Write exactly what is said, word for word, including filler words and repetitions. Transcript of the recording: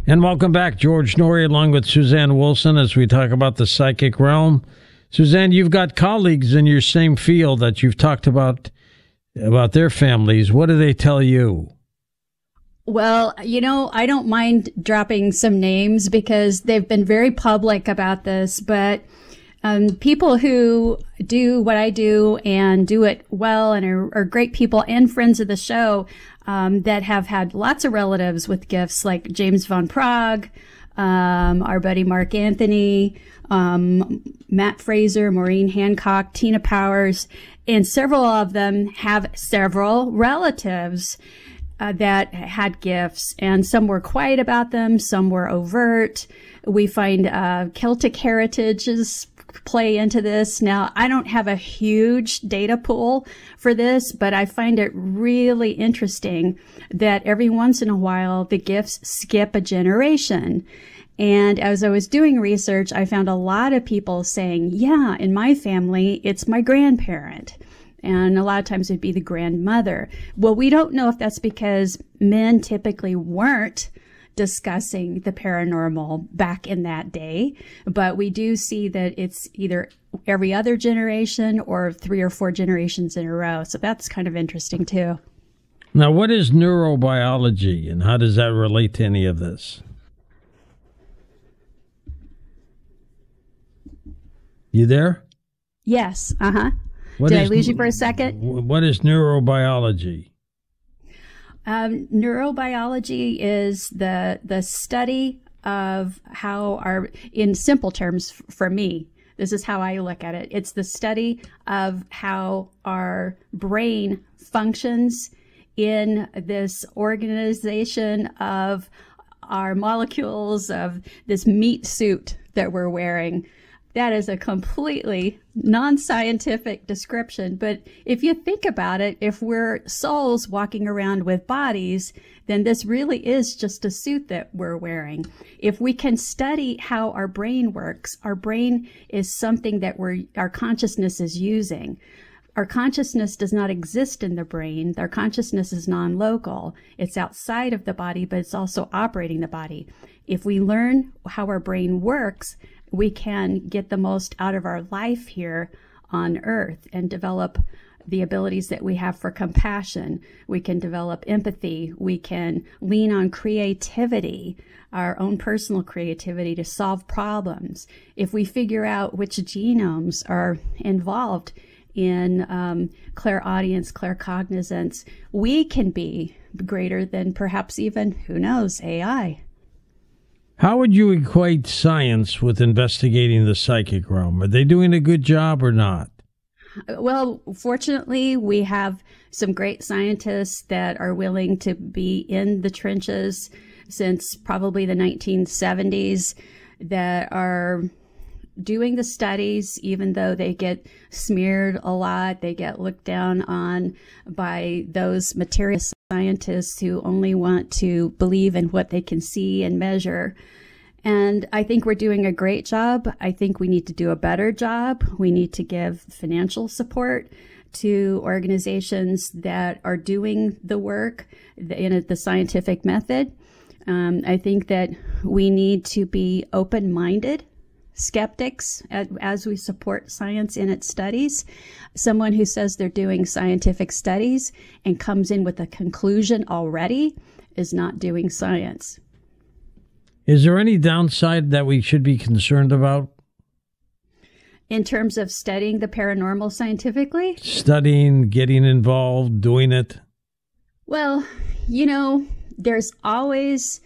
And welcome back, George Noory, along with Suzanne Wilson, as we talk about the psychic realm. Suzanne, you've got colleagues in your same field that you've talked about, about their families. What do they tell you? Well, you know, I don't mind dropping some names because they've been very public about this, but um, people who do what I do and do it well and are, are great people and friends of the show um, that have had lots of relatives with gifts, like James Von Prague, um, our buddy Mark Anthony, um, Matt Fraser, Maureen Hancock, Tina Powers, and several of them have several relatives Uh, that had gifts, and some were quiet about them, some were overt. We find uh, Celtic heritages play into this. Now, I don't have a huge data pool for this, but I find it really interesting that every once in a while the gifts skip a generation. And as I was doing research, I found a lot of people saying, yeah, in my family, it's my grandparent. And a lot of times it'd be the grandmother. Well, we don't know if that's because men typically weren't discussing the paranormal back in that day, but we do see that it's either every other generation or three or four generations in a row. So that's kind of interesting too. Now, what is neurobiology and how does that relate to any of this? You there? Yes. Uh-huh. What Did is, I lose you for a second? What is neurobiology? Um, neurobiology is the the study of how our, in simple terms for me, this is how I look at it. It's the study of how our brain functions in this organization of our molecules, of this meat suit that we're wearing. That is a completely non-scientific description. But if you think about it, if we're souls walking around with bodies, then this really is just a suit that we're wearing. If we can study how our brain works, our brain is something that we're, our consciousness is using. Our consciousness does not exist in the brain. Our consciousness is non-local. It's outside of the body, but it's also operating the body. If we learn how our brain works, we can get the most out of our life here on earth and develop the abilities that we have for compassion. We can develop empathy. We can lean on creativity, our own personal creativity to solve problems. If we figure out which genomes are involved in um, clairaudience, claircognizance, we can be greater than perhaps even, who knows, A I. How would you equate science with investigating the psychic realm? Are they doing a good job or not? Well, fortunately, we have some great scientists that are willing to be in the trenches since probably the nineteen seventies that are doing the studies, even though they get smeared a lot. They get looked down on by those material scientists who only want to believe in what they can see and measure. And I think we're doing a great job. I think we need to do a better job. We need to give financial support to organizations that are doing the work in the scientific method. Um, I think that we need to be open-minded skeptics as we support science in its studies. Someone who says they're doing scientific studies and comes in with a conclusion already is not doing science. Is there any downside that we should be concerned about? In terms of studying the paranormal scientifically? Studying, getting involved, doing it? Well, you know, there's always